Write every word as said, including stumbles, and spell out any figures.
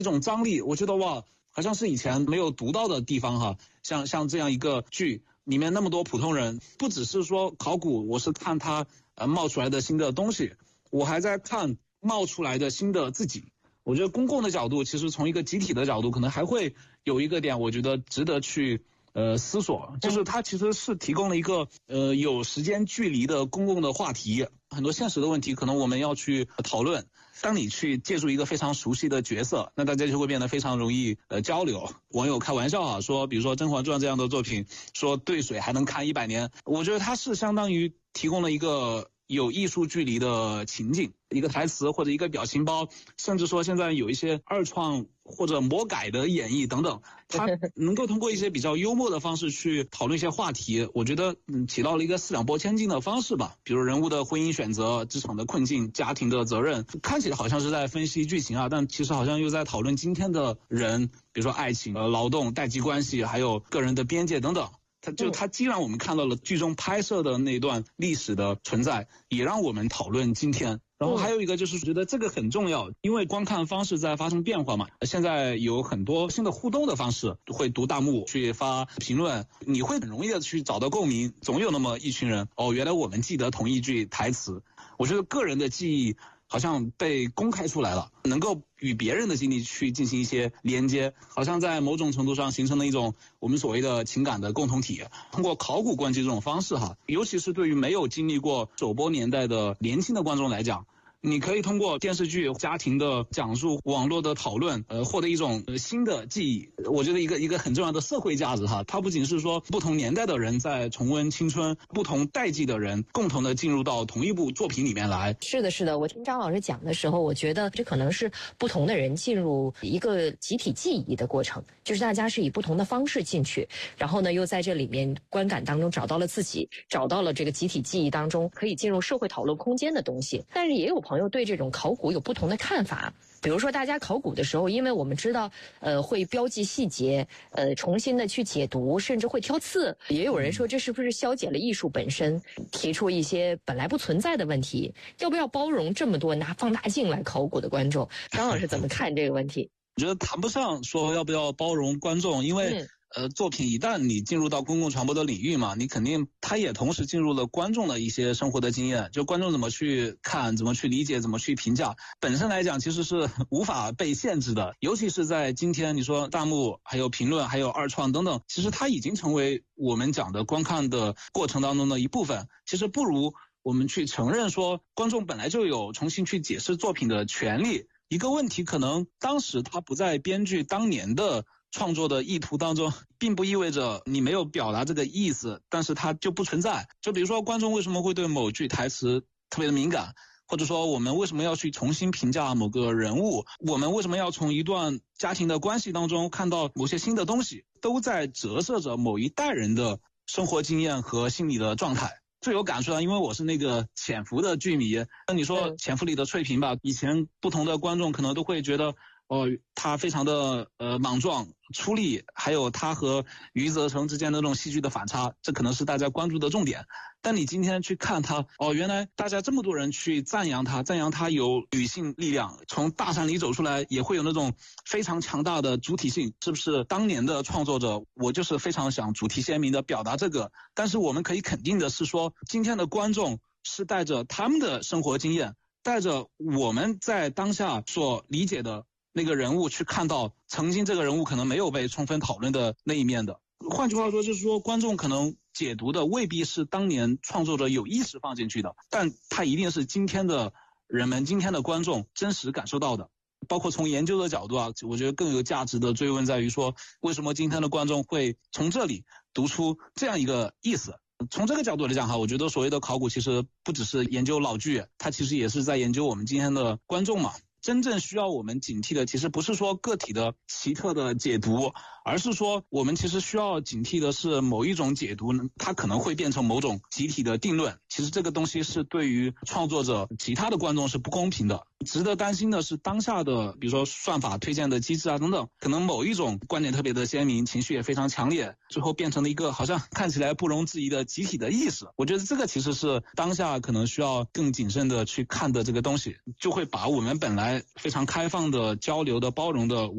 一种张力，我觉得哇，好像是以前没有读到的地方哈。像像这样一个剧里面那么多普通人，不只是说考古，我是看它呃冒出来的新的东西，我还在看冒出来的新的自己。我觉得公共的角度，其实从一个集体的角度，可能还会有一个点，我觉得值得去呃思索，就是它其实是提供了一个呃有时间距离的公共的话题，很多现实的问题可能我们要去讨论。当你去借助一个非常熟悉的角色，那大家就会变得非常容易呃交流。网友开玩笑啊，说比如说《甄嬛传》这样的作品，说兑水还能看一百年，我觉得它是相当于提供了一个有艺术距离的情境，一个台词或者一个表情包，甚至说现在有一些二创或者魔改的演绎等等，它能够通过一些比较幽默的方式去讨论一些话题，我觉得嗯起到了一个四两拨千斤的方式吧。比如人物的婚姻选择、职场的困境、家庭的责任，看起来好像是在分析剧情啊，但其实好像又在讨论今天的人，比如说爱情、呃劳动、代际关系，还有个人的边界等等。它就它既让我们看到了剧中拍摄的那段历史的存在，也让我们讨论今天。然后还有一个就是觉得这个很重要，因为观看方式在发生变化嘛，现在有很多新的互动的方式，会读弹幕、去发评论，你会很容易的去找到共鸣。总有那么一群人，哦，原来我们记得同一句台词。我觉得个人的记忆好像被公开出来了，能够与别人的经历去进行一些连接，好像在某种程度上形成了一种我们所谓的情感的共同体。通过考古观剧这种方式哈，尤其是对于没有经历过首播年代的年轻的观众来讲，你可以通过电视剧、家庭的讲述、网络的讨论，呃，获得一种、呃、新的记忆。我觉得一个一个很重要的社会价值哈，它不仅是说不同年代的人在重温青春，不同代际的人共同的进入到同一部作品里面来。 是的，是的，我听张老师讲的时候，我觉得这可能是不同的人进入一个集体记忆的过程，就是大家是以不同的方式进去，然后呢，又在这里面观感当中找到了自己，找到了这个集体记忆当中可以进入社会讨论空间的东西。但是也有朋友对这种考古有不同的看法，比如说大家考古的时候，因为我们知道呃会标记细节，呃重新的去解读，甚至会挑刺，也有人说这是不是消解了艺术本身，提出一些本来不存在的问题，要不要包容这么多拿放大镜来考古的观众？张老师怎么看这个问题？ 我觉得谈不上说要不要包容观众，因为、嗯呃，作品一旦你进入到公共传播的领域嘛，你肯定它也同时进入了观众的一些生活的经验，就观众怎么去看、怎么去理解、怎么去评价，本身来讲其实是无法被限制的。尤其是在今天，你说弹幕、还有评论、还有二创等等，其实它已经成为我们讲的观看的过程当中的一部分。其实不如我们去承认说，观众本来就有重新去解释作品的权利。一个问题可能当时它不在编剧当年的创作的意图当中，并不意味着你没有表达这个意思，但是它就不存在。就比如说观众为什么会对某句台词特别的敏感，或者说我们为什么要去重新评价某个人物，我们为什么要从一段家庭的关系当中看到某些新的东西，都在折射着某一代人的生活经验和心理的状态。最有感触啊，因为我是那个潜伏的剧迷，那你说潜伏里的翠萍吧，以前不同的观众可能都会觉得哦，他非常的呃莽撞出力，还有他和余则成之间的那种戏剧的反差，这可能是大家关注的重点。但你今天去看他，哦，原来大家这么多人去赞扬他，赞扬他有女性力量，从大山里走出来也会有那种非常强大的主体性，是不是当年的创作者我就是非常想主题鲜明的表达这个。但是我们可以肯定的是说，今天的观众是带着他们的生活经验，带着我们在当下所理解的那个人物去看到曾经这个人物可能没有被充分讨论的那一面的。换句话说，就是说观众可能解读的未必是当年创作者有意识放进去的，但它一定是今天的人们、今天的观众真实感受到的。包括从研究的角度啊，我觉得更有价值的追问在于说，为什么今天的观众会从这里读出这样一个意思。从这个角度来讲哈，我觉得所谓的考古其实不只是研究老剧，它其实也是在研究我们今天的观众嘛。真正需要我们警惕的其实不是说个体的奇特的解读，而是说我们其实需要警惕的是某一种解读呢，它可能会变成某种集体的定论。其实这个东西是对于创作者其他的观众是不公平的。值得担心的是当下的比如说算法推荐的机制啊等等，可能某一种观点特别的鲜明，情绪也非常强烈，最后变成了一个好像看起来不容置疑的集体的意识。我觉得这个其实是当下可能需要更谨慎的去看的这个东西，就会把我们本来非常开放的交流的包容的